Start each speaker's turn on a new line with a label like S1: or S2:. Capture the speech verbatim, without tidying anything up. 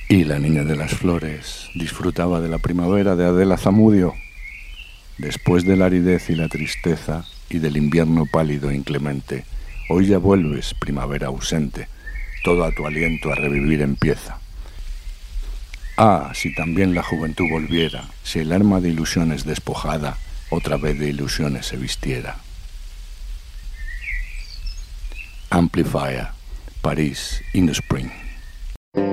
S1: Y la niña de las flores disfrutaba de la primavera de Adela Zamudio, después de la aridez y la tristeza y del invierno pálido e inclemente. Hoy ya vuelves, primavera ausente, todo a tu aliento a revivir empieza. Ah, si también la juventud volviera, si el arma de ilusiones despojada otra vez de ilusiones se vistiera. Amplifier, París, in the spring.